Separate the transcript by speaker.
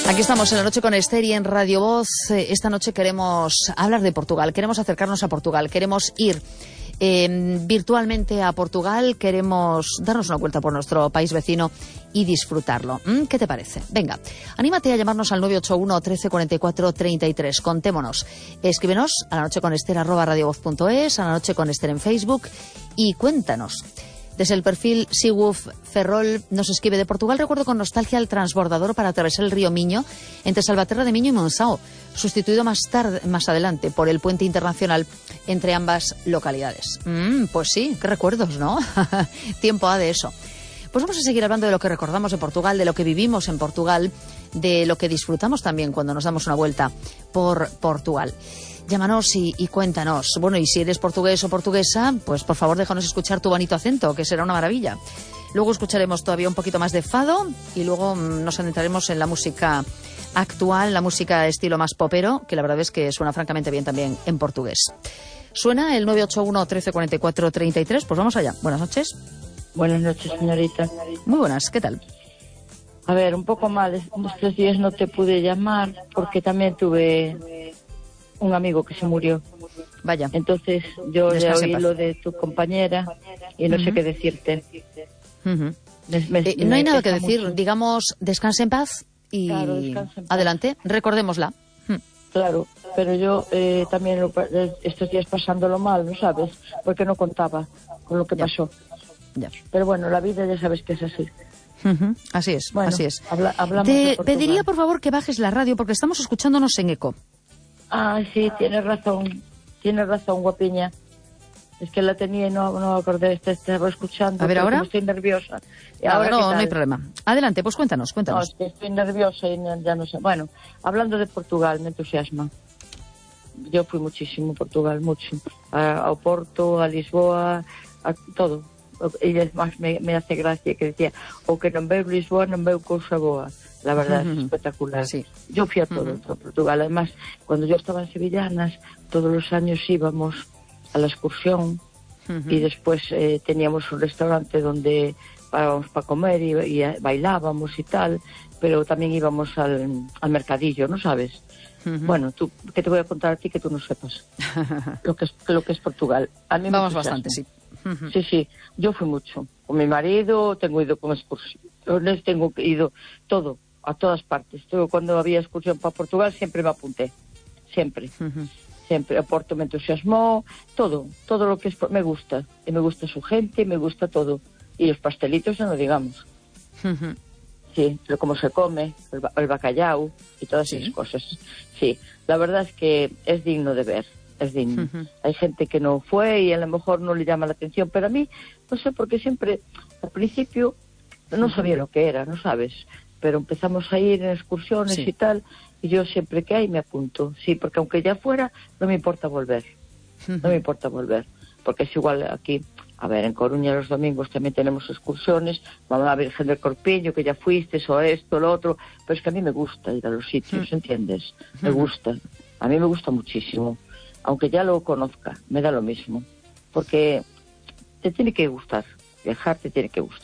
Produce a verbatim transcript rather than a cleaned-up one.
Speaker 1: Aquí estamos en La Noche con Esther y en Radio Voz. Esta noche queremos hablar de Portugal, queremos acercarnos a Portugal, queremos ir eh, virtualmente a Portugal, queremos darnos una vuelta por nuestro país vecino y disfrutarlo. ¿Mm? ¿Qué te parece? Venga, anímate a llamarnos al nueve ocho uno, trece, cuarenta y cuatro, treinta y tres. Contémonos. Escríbenos a lanocheconester arroba radiovoz punto es, a La Noche con Esther en Facebook y cuéntanos. Desde el perfil Seawolf Ferrol nos escribe: de Portugal recuerdo con nostalgia el transbordador para atravesar el río Miño entre Salvaterra de Miño y Monção, sustituido más tarde, más adelante por el puente internacional entre ambas localidades. Mm, pues sí, qué recuerdos, ¿no? Tiempo ha de eso. Pues vamos a seguir hablando de lo que recordamos de Portugal, de lo que vivimos en Portugal, de lo que disfrutamos también cuando nos damos una vuelta por Portugal. Llámanos y, y cuéntanos. Bueno, y si eres portugués o portuguesa, pues por favor déjanos escuchar tu bonito acento, que será una maravilla. Luego escucharemos todavía un poquito más de fado y luego mmm, nos adentraremos en la música actual, la música estilo más popero, que la verdad es que suena francamente bien también en portugués. Suena el nueve ocho uno, trece, cuarenta y cuatro, treinta y tres. Pues vamos allá. Buenas noches.
Speaker 2: Buenas noches, señorita.
Speaker 1: Muy buenas, ¿qué tal?
Speaker 2: A ver, un poco mal. Estos días no te pude llamar porque también tuve un amigo que se murió.
Speaker 1: Vaya.
Speaker 2: Entonces yo ya oí
Speaker 1: paz.
Speaker 2: lo de tu compañera y no uh-huh. sé qué decirte.
Speaker 1: Uh-huh.
Speaker 2: me, me,
Speaker 1: eh, no hay nada que decir.
Speaker 2: Mucho.
Speaker 1: Digamos, descanse en paz y
Speaker 2: claro, descanse en paz.
Speaker 1: Adelante, recordémosla. Hmm.
Speaker 2: Claro, pero yo eh, también lo, estos días pasándolo mal, ¿no sabes? Porque no contaba con lo que
Speaker 1: ya.
Speaker 2: pasó.
Speaker 1: Ya.
Speaker 2: Pero bueno, la vida ya sabes que es así.
Speaker 1: Uh-huh. Así es,
Speaker 2: bueno,
Speaker 1: así es.
Speaker 2: Habla, hablamos
Speaker 1: Te
Speaker 2: de
Speaker 1: pediría, por favor, que bajes la radio porque estamos escuchándonos en eco.
Speaker 2: Ah, sí, tienes razón, tienes razón, guapiña. Es que la tenía y no, no acordé, te estaba escuchando.
Speaker 1: A ver, ¿ahora?
Speaker 2: Estoy nerviosa.
Speaker 1: Y ahora, no, no hay problema. Adelante, pues cuéntanos, cuéntanos.
Speaker 2: No, es que estoy nerviosa y ya no sé. Bueno, hablando de Portugal, me entusiasma. Yo fui muchísimo a Portugal, mucho. A, a Porto, a Lisboa, a todo. Y además me, me hace gracia que decía, o que non veo Lisboa, non veo cousa boa. La verdad, uh-huh. es espectacular.
Speaker 1: Sí.
Speaker 2: Yo fui a todo, uh-huh. a Portugal. Además, cuando yo estaba en Sevillanas, todos los años íbamos a la excursión uh-huh. y después eh, teníamos un restaurante donde parábamos para comer y, y bailábamos y tal, pero también íbamos al, al mercadillo, ¿no sabes? Uh-huh. Bueno, tú, ¿qué te voy a contar a ti que tú no sepas? lo que es lo que es Portugal. A mí
Speaker 1: Vamos
Speaker 2: me
Speaker 1: bastante, sí.
Speaker 2: Uh-huh. Sí, sí, yo fui mucho. Con mi marido, tengo ido con excursiones, tengo ido todo, a todas partes. Yo, cuando había excursión para Portugal siempre me apunté, siempre. Uh-huh. Siempre, a Porto me entusiasmó, todo, todo lo que es, me gusta. Y me gusta su gente, me gusta todo. Y los pastelitos, no lo digamos.
Speaker 1: Uh-huh.
Speaker 2: Sí, pero cómo se come, el, el bacallau y todas ¿Sí? esas cosas. Sí, la verdad es que es digno de ver. Es digno. Uh-huh. Hay gente que no fue y a lo mejor no le llama la atención, pero a mí, no sé, porque siempre, al principio, no sabía lo que era, no sabes, pero empezamos a ir en excursiones sí. y tal, y yo siempre que hay me apunto, sí, porque aunque ya fuera, no me importa volver, uh-huh. no me importa volver, porque es igual aquí, a ver, en Coruña los domingos también tenemos excursiones, vamos a Virgen del Corpiño, que ya fuiste, o esto, lo otro, pero es que a mí me gusta ir a los sitios, uh-huh. ¿entiendes? Me uh-huh. gusta, a mí me gusta muchísimo. Aunque ya lo conozca, me da lo mismo. Porque te tiene que gustar. Viajar te tiene que gustar.